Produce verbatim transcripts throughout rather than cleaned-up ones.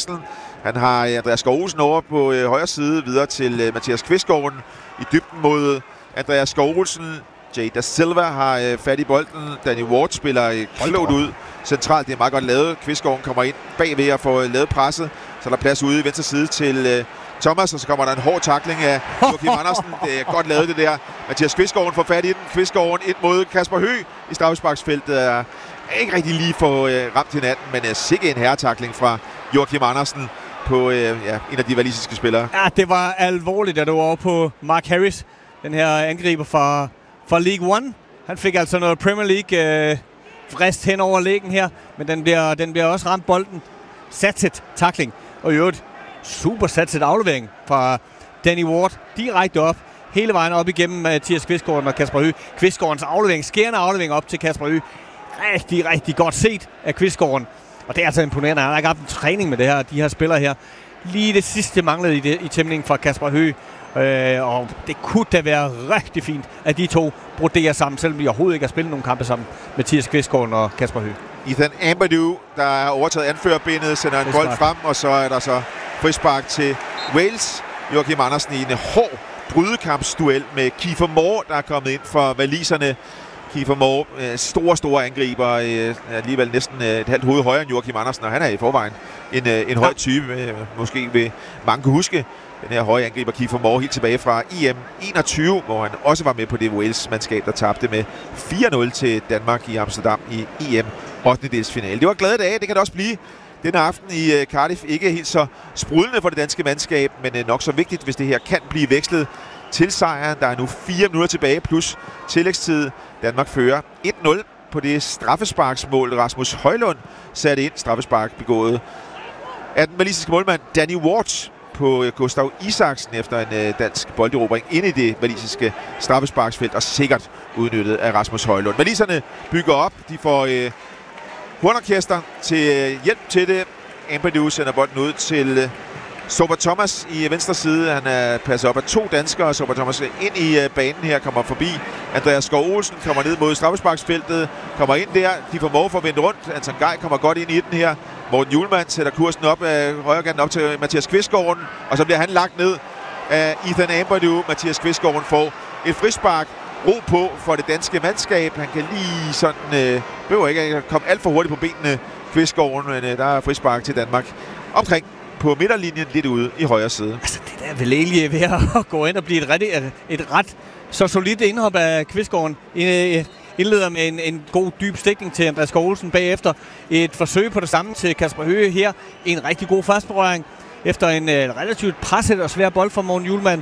Andersen. Han har Andreas Skov Olsen over på øh, højre side, videre til øh, Mathias Kvistgaard i dybden mod Andreas Skov Olsen. Jay Da Silva har øh, fat i bolden. Danny Ward spiller øh, klogt ud centralt. Det er meget godt lavet. Kvistgaard kommer ind bagved og får øh, lavet presset. Så er der plads ude i venstre side til øh, Thomas, og så kommer der en hård tackling af Joachim Andersen. Det er godt lavet det der. Mathias Kvistgaard får fat i den. Kvistgaard ind mod Kasper Høgh i straffesparksfeltet. Er ikke rigtig lige få øh, ramt hinanden, men er sikke en herretackling fra Joachim Andersen på øh, ja, en af de walisiske spillere. Ja, det var alvorligt, at det var over på Mark Harris, den her angriber fra, fra League One. Han fik altså noget Premier League øh, frist hen over lægen her, men den bliver, den bliver også ramt bolden. Satset tackling, og i øvrigt super satset aflevering fra Danny Ward direkte op, hele vejen op igennem Mathias Kvistgaard og Kasper Høgh. Kvistgaardens aflevering, skærende aflevering op til Kasper Høgh. Rigtig, rigtig godt set af Kvistgaard. Og det er altså imponerende. Han har ikke haft en træning med det her, de her spillere her. Lige det sidste manglede i, det, i tæmningen fra Kasper Høgh. Øh, og det kunne da være rigtig fint, at de to broderer sammen, selvom de overhovedet ikke har spillet nogen kampe sammen. Mathias Kvistgaard og Kasper Høgh. Ethan Ampadu, der er overtaget anførerbindet, sender en frispark. Bold frem, og så er der så frispark til Wales. Joachim Andersen i en hård brydekampsduel med Kiefer Moore, der er kommet ind for waliserne. Kiefer Moore, øh, store, store angriber, øh, alligevel næsten øh, et halvt hoved højere end Joachim Andersen, og han er i forvejen en, øh, en høj type, øh, måske vil mange kunne huske den her høje angriber Kiefer Moore helt tilbage fra E M enogtyve, hvor han også var med på det Wales-mandskab, der tabte med fire nul til Danmark i Amsterdam i E M ottendedelsfinale. Det var glade dage, det kan det også blive denne aften i øh, Cardiff. Ikke helt så sprudlende for det danske mandskab, men øh, nok så vigtigt, hvis det her kan blive vekslet til sejren. Der er nu fire minutter tilbage plus tillægstid. Danmark fører et nul på det straffesparksmål. Rasmus Højlund satte ind. Straffespark begået af den walisiske målmand Danny Ward på Gustav Isaksen efter en øh, dansk bolderobring ind i det walisiske straffesparksfelt, og sikkert udnyttet af Rasmus Højlund. Waliserne bygger op. De får øh, hornorkester til øh, hjælp til det. Ampadu sender bolden ud til øh, Sober Thomas i venstre side. Han er passet op af to danskere. Sober Thomas ind i uh, banen her, kommer forbi Andreas Skov Olsen, kommer ned mod straffesparksfeltet, kommer ind der. De får Moore for at vende rundt. Anton Gej kommer godt ind i den her. Morten Hjulmand sætter kursen op af højrekanten op til Mathias Kvistgaard, og så bliver han lagt ned af Ethan Ampadu. Mathias Kvistgaard får et frispark. Ro på for det danske mandskab. Han kan lige sådan, øh, behøver ikke at komme alt for hurtigt på benene, Kvistgaard, men øh, der er frispark til Danmark omkring på midterlinjen, lidt ude i højre side. Altså, det der er vel egentlig ved at gå ind og blive et ret, et ret så solidt indhop af Kvistgaard. Indleder med en, en god dyb stikning til Andreas Skov Olsen bagefter. Et forsøg på det samme til Kasper Høgh her. En rigtig god fastberøring efter en uh, relativt presset og svær bold fra Morten Hjulmand.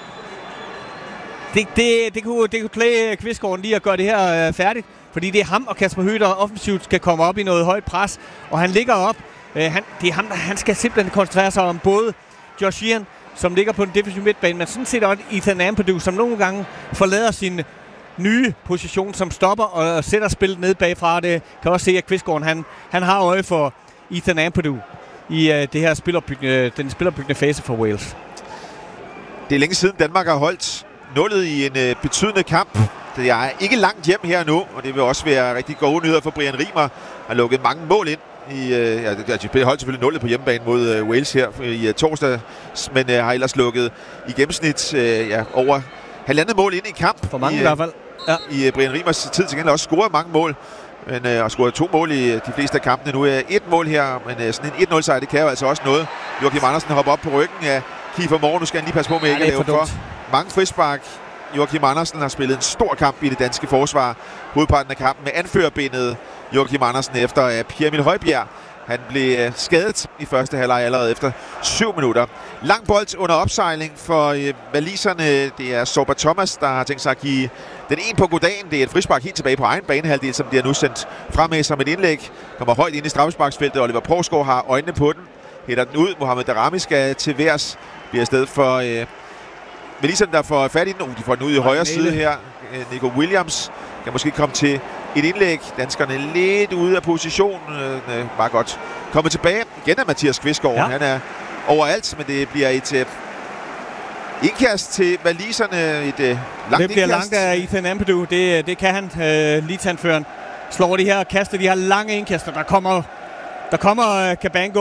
Det, det, det, kunne, det kunne klæde Kvistgaard lige at gøre det her uh, færdigt, fordi det er ham og Kasper Høgh, der offensivt skal komme op i noget højt pres, og han ligger op. Uh, han, det er ham, der han skal simpelthen koncentrere sig om både Josh Sheehan, som ligger på en defensiv midtbane, men sådan set også Ethan Ampadu, som nogle gange forlader sin nye position, som stopper og sætter spillet ned bagfra. Det kan også se, at Kvistgaard, han, han har øje for Ethan Ampadu i uh, det her spilopbyggende, den spilopbyggende fase for Wales. Det er længe siden Danmark har holdt nullet i en uh, betydende kamp. Det er ikke langt hjem her nu, og det vil også være rigtig gode nyheder for Brian Riemer. Han har lukket mange mål ind. I, uh, ja, de holdt selvfølgelig nullet på hjemmebane mod uh, Wales her i uh, torsdag, men uh, har ellers lukket i gennemsnit uh, ja, over halvandet mål ind i kamp. For mange i, i, i hvert fald. Ja. I uh, Brian Riemers tid til gengæld også scoret mange mål, men uh, har scoret to mål i de fleste af kampene. Nu er uh, et mål her, men uh, sådan en et nul sejr, det kan jo altså også noget. Joachim Andersen hopper op på ryggen af Kiefer Moore. Nu skal han lige passe på med ja, ikke at lave for, for mange frispark. Joachim Andersen har spillet en stor kamp i det danske forsvar. Hovedparten af kampen med anførerbindet Joachim Andersen efter uh, Pierre Emil Højbjerg. Han blev uh, skadet i første halvleg allerede efter syv minutter. Lang bold under opsejling for uh, waliserne. Det er Sober Thomas, der har tænkt sig at give den en på goddagen. Det er et frispark helt tilbage på egen banehalvdel, som bliver nu sendt fremad som et indlæg. Kommer højt ind i straffesparksfeltet. Oliver Poulsgaard har øjnene på den. Hætter den ud. Mohamed Darami skal til værs. Bliver i stedet for uh, waliserne, der får fat i den. Uh, de får den ud i højre side her. Uh, Nico Williams kan måske komme til et indlæg. Danskerne lidt ude af position. Øh, bare godt kommet tilbage. Igen er Mathias Kvistgaard. Ja. Han er overalt, men det bliver et øh, indkast til waliserne. Et øh, langt Det bliver indkast. langt af Ethan Ampadu. Det, det kan han. Øh, Litanføren slår de her kaster, de her lange indkaster. Der kommer, der kommer øh, Cabango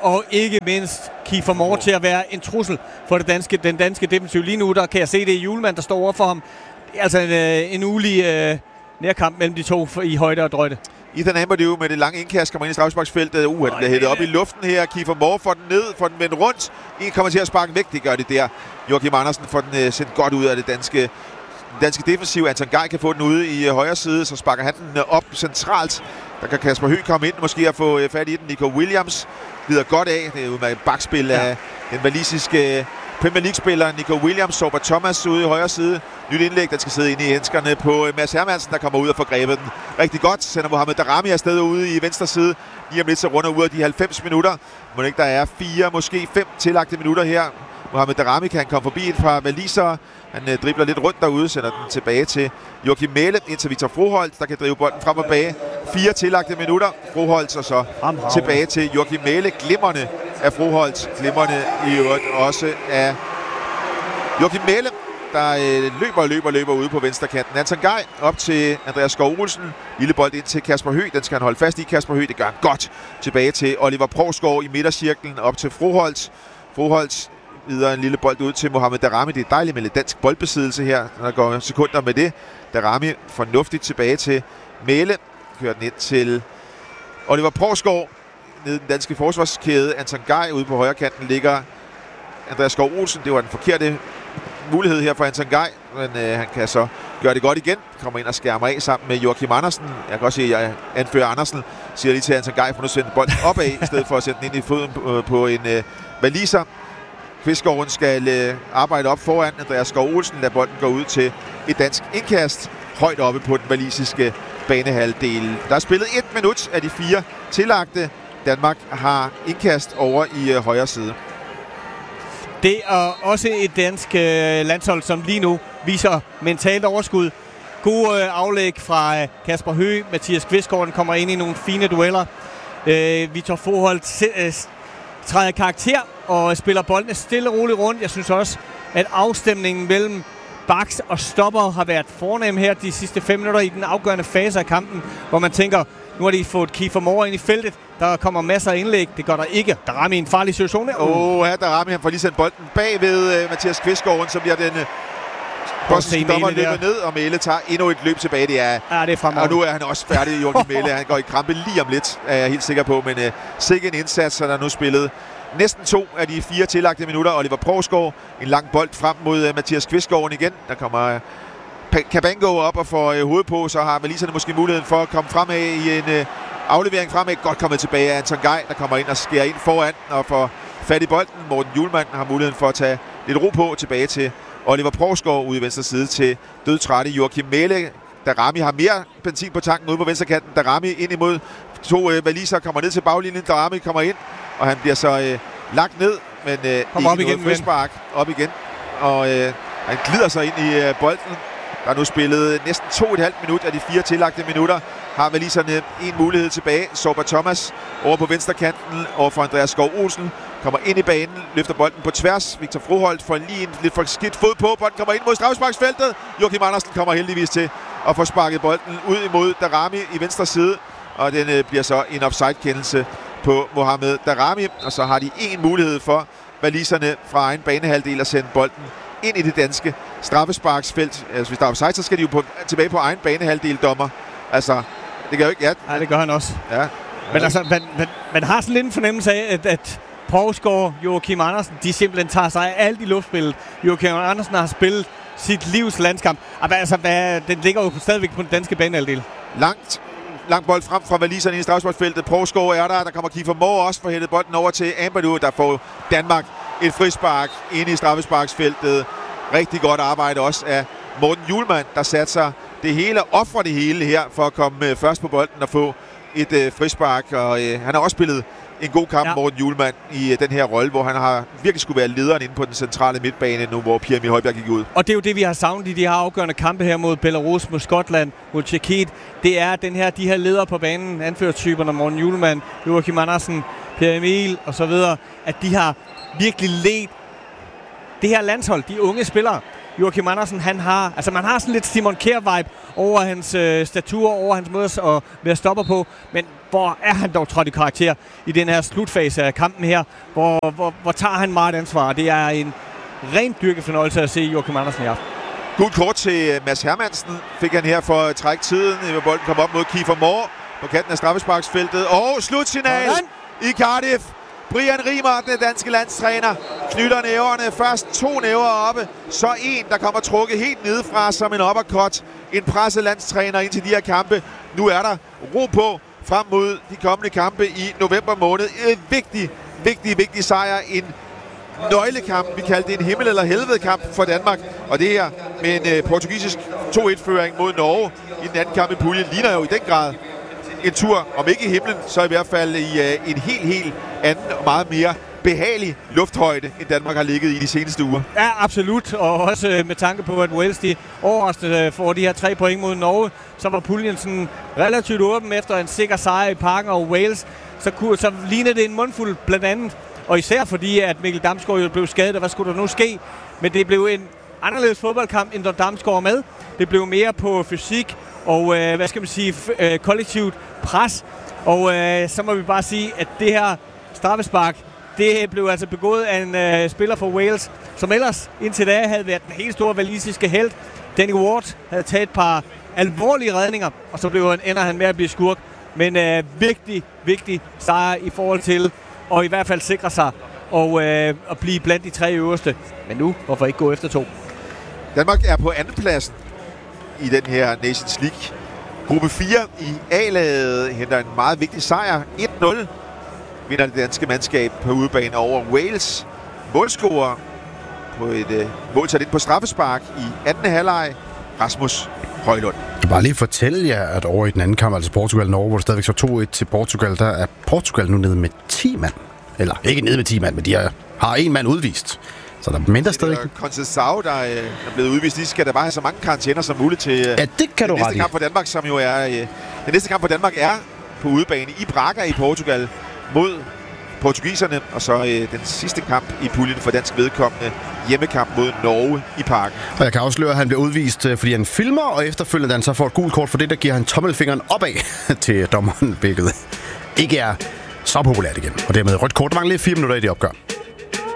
og ikke mindst Kiefer Moore til at være en trussel for det danske, den danske defensiv. Lige nu der kan jeg se, det er Hjulmand, der står over for ham. Altså en, en ulig øh, nærkamp mellem de to i højde og drøjde. Ethan Ampadu med det lange indkast kommer ind i straffesparksfeltet. Uh, han bliver hættet op i luften her. Kiefer Moore får den ned, får den vendt rundt. En kommer til at sparke væk, det gør det der. Joachim Andersen får den uh, sendt godt ud af det danske, den danske defensiv. Anton Gej kan få den ude i uh, højre side, så sparker han den uh, op centralt. Der kan Kasper Høgh komme ind, måske at få uh, fat i den. Nico Williams lider godt af. Det er jo med et bakspil ja. af den walisiske uh, Premier League-spiller Nico Williams. Sober Thomas ude i højre side. Nyt indlæg, der skal sidde inde i handskerne på Mads Hermansen, der kommer ud og får grebet den rigtig godt. Sender Mohamed Daramy afsted ude i venstre side. Lige om lidt så runder ud af de halvfems minutter. Må ikke der er fire, måske fem tillagte minutter her. Mohamed Daramy kan komme forbi et par walisere. Han øh, dribler lidt rundt derude, sender den tilbage til Joachim Mæhle, ind til Victor Froholt, der kan drive bolden frem og bage. Fire tillagte minutter. Froholt og så tilbage til Joachim Mæhle. Glimrende af Froholt. Glimrende i øvrigt også af Joachim Mæhle, der øh, løber og løber og løber ude på venstre kanten. Anton Gej op til Andreas Skov Olsen. Lille bold ind til Kasper Høgh. Den skal han holde fast i. Kasper Høgh, det gør han godt. Tilbage til Oliver Provsgaard i midtercirklen. Op til Froholt. Froholt videre en lille bold ud til Mohamed Daramy. Det er dejligt med lidt dansk boldbesiddelse her. Der går sekunder med det. Daramy fornuftigt tilbage til Mæhle. Kører den ind til Oliver Provsgaard. Nede i den danske forsvarskæde. Anton Gej ude på højre kanten ligger Andreas Skov Olsen. Det var den forkerte mulighed her for Anton Gej, men øh, han kan så gøre det godt igen. Kommer ind og skærmer af sammen med Joachim Andersen. Jeg kan også se, at jeg anfører Andersen. Siger lige til Anton Gej, for nu sende bolden opad, i stedet for at sende den ind i foden på, på en øh, waliser. Kvistgaard skal øh, arbejde op foran Andreas Skov Olsen. Lad bolden gå ud til et dansk indkast. Højt oppe på den walisiske banehalvdel. Der er spillet et minut af de fire tillagte. Danmark har indkast over i øh, højre side. Det er også et dansk øh, landshold, som lige nu viser mentalt overskud. God øh, aflæg fra øh, Kasper Høgh. Mathias Kvistgaard kommer ind i nogle fine dueller. Øh, Victor Froholt øh, træder karakter og spiller boldene stille og roligt rundt. Jeg synes også, at afstemningen mellem backs og stopper har været fornem her de sidste fem minutter i den afgørende fase af kampen, hvor man tænker, nu har de fået Kiefer Moore ind i feltet. Der kommer masser af indlæg. Det gør der ikke. Daramy i en farlig situation. Åh, oh, her Daramy, han får lige sendt bolden bag ved uh, Mathias Kvistgaard, så bliver den uh, bosniske dommer løbet ned, og Mæhle tager endnu et løb tilbage. Det er, ja, det er fremad. Og nu er han også færdig, Joachim Mæhle. Han går i krampe lige om lidt, er jeg helt sikker på. Men uh, sikke en indsats, så der nu spillet næsten to af de fire tillagte minutter. Oliver Provsgaard, en lang bold frem mod uh, Mathias Kvistgaard igen. Der kommer uh, Cabango op og får uh, hovedet på, så har waliserne måske muligheden for at komme fremad i en uh, aflevering fremad. Godt kommet tilbage af Anton Gej, der kommer ind og skærer ind foran og får fat i bolden. Morten Hjulmand har muligheden for at tage lidt ro på, tilbage til Oliver Provsgaard ude i venstre side til dødtrætte Joachim Mæhle. Daramy har mere benzin på tanken ude på venstre kanten. Daramy ind imod to øh, waliser, kommer ned til baglinjen. Daramy kommer ind, og han bliver så øh, lagt ned, men øh, ikke op igen, noget frispark op igen. Og øh, han glider sig ind i øh, bolden. Der er nu spillet næsten to og et halvt minut af de fire tillagte minutter. Har waliserne en mulighed tilbage. Sober Thomas over på venstre kanten over for Andreas Skov Olsen. Kommer ind i banen, løfter bolden på tværs. Victor Froholt får lige en lidt for skidt fod på. Bolden kommer ind mod straffesparksfeltet. Joachim Andersen kommer heldigvis til at få sparket bolden ud imod Daramy i venstre side. Og den øh, bliver så en offside-kendelse på Mohamed Daramy. Og så har de en mulighed for waliserne fra egen banehalvdel at sende bolden ind i det danske straffesparksfelt. Altså, hvis der er offside, så skal de jo på, tilbage på egen banehalvdel, dommer. Altså, det kan jo ikke... Ja, ja det gør han også. Ja. Men altså, man, man, man har sådan lidt en fornemmelse af, at, at Provsgaard, Joachim Andersen, de simpelthen tager sig af alt i luftspillet. Joachim Andersen har spillet sit livs landskamp. Og altså, hvad, den ligger jo stadigvæk på den danske banehalvdel. Langt. Lang bold frem fra waliserne i straffesparksfeltet. Provsgaard er der. Der kommer Kiefer Moore også for hættet bolden over til Ampadu, der får Danmark et frispark ind i straffesparksfeltet. Rigtig godt arbejde også af Morten Hjulmand, der satte sig det hele, offrer det hele her for at komme øh, først på bolden og få et øh, frispark. Og øh, han har også spillet en god kamp, ja. Morten Hjulmand, i øh, den her rolle, hvor han har virkelig skulle være lederen inde på den centrale midtbane nu, hvor Pierre Emil Højbjerg gik ud. Og det er jo det, vi har savnet i de her afgørende kampe her mod Belarus, mod Skotland, mod Tjekkiet. Det er den her, de her ledere på banen, anførertyperne, Morten Hjulmand, Joachim Andersen, Pierre Emil og så videre, at de har virkelig ledt det her landshold, de unge spillere, Joachim Andersen, han har, altså man har sådan lidt Simon Kjær-vibe over hans øh, statur, over hans måde at være stopper på, men hvor er han dog trådt i karakter i den her slutfase af kampen her, hvor, hvor, hvor tager han meget ansvar. Det er en rent dyrkefornøjelse at se Joachim Andersen i aften. Gult kort til Mads Hermansen fik han her for at trække tiden, hvor bolden kom op mod Kiefer Moore på kanten af straffesparksfeltet, og slutsignal i Cardiff. Brian Riemer, den danske landstræner, knytter næverne. Først to næver oppe, så en, der kommer trukket helt nedefra som en uppercut. En presset landstræner ind til de her kampe. Nu er der ro på frem mod de kommende kampe i november måned. En vigtig, vigtig, vigtig sejr. En nøglekamp. Vi kaldte det en himmel- eller helvede-kamp for Danmark. Og det her med en uh, portugisisk to et-føring mod Norge i den anden kamp i puljen ligner jo i den grad en tur, om ikke i himlen, så i hvert fald i uh, en helt, helt anden og meget mere behagelig lufthøjde, end Danmark har ligget i de seneste uger. Ja, absolut. Og også uh, med tanke på, at Wales de overraskende uh, får de her tre point mod Norge, så var puljen sådan relativt åben efter en sikker sejr i Parken og Wales. Så, kunne, så lignede det en mundfuld blandt andet. Og især fordi, at Mikkel Damsgaard jo blev skadet, og hvad skulle der nu ske? Men det blev en anderledes fodboldkamp, end da Damsgaard var med. Det blev mere på fysik og, øh, hvad skal man sige, f- øh, kollektivt pres. Og øh, så må vi bare sige, at det her straffespark, det blev altså begået af en øh, spiller for Wales, som ellers indtil da havde været den helt store walisiske helt. Danny Ward havde taget et par alvorlige redninger, og så blev han, ender han med at blive skurk. Men øh, vigtig, vigtig sejr i forhold til og i hvert fald sikre sig og, øh, at blive blandt de tre øverste. Men nu, hvorfor ikke gå efter to? Danmark er på andenpladsen i den her Nations League. Gruppe fire i A-laget henter en meget vigtig sejr. et nul vinder det danske mandskab på udebane over Wales. Målscorer på et øh, mål sat ind på straffespark i anden halvleg. Rasmus Højlund. Jeg vil bare lige fortælle jer, at over i den anden kamp, altså Portugal-Norge, hvor det stadigvæk så to et til Portugal, der er Portugal nu nede med ti mand. Eller ikke nede med ti mand, men de er, har en mand udvist. Så der er mindre stadig. Conceição, der er blevet udvist, de skal der bare have så mange karantæner som muligt til ja, det kan den du næste kamp for Danmark, som jo er... Øh, den næste kamp for Danmark er på udebane i Braga i Portugal mod portugiserne, og så øh, den sidste kamp i puljen for dansk vedkommende hjemmekamp mod Norge i Parken. Og jeg kan afsløre, at han bliver udvist, fordi han filmer, og efterfølgende han så får et gult kort for det, der giver han tommelfingeren opad til dommeren, hvilket ikke er så populært igen. Og dermed rødt kort, der mangler lige fire minutter i det opgør.